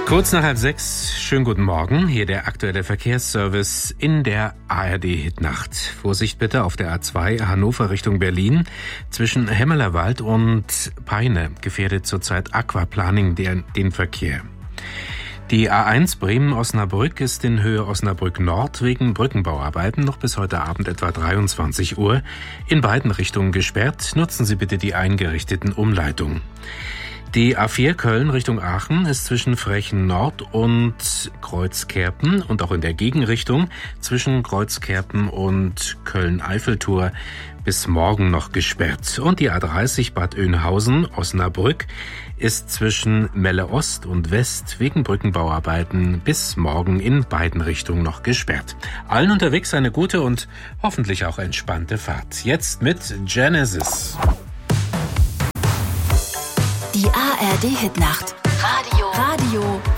Kurz nach 5:30, schönen guten Morgen. Hier der aktuelle Verkehrsservice in der ARD-Hitnacht. Vorsicht bitte auf der A2 Hannover Richtung Berlin. Zwischen Hemmelerwald und Peine gefährdet zurzeit Aquaplaning den Verkehr. Die A1 Bremen-Osnabrück ist in Höhe Osnabrück-Nord wegen Brückenbauarbeiten noch bis heute Abend etwa 23 Uhr in beiden Richtungen gesperrt. Nutzen Sie bitte die eingerichteten Umleitungen. Die A4 Köln Richtung Aachen ist zwischen Frechen Nord und Kreuzkerpen und auch in der Gegenrichtung zwischen Kreuzkerpen und Köln-Eiffeltor bis morgen noch gesperrt. Und die A30 Bad Oeynhausen-Osnabrück ist zwischen Melle Ost und West wegen Brückenbauarbeiten bis morgen in beiden Richtungen noch gesperrt. Allen unterwegs eine gute und hoffentlich auch entspannte Fahrt. Jetzt mit Genesis. Die ARD-Hitnacht. Radio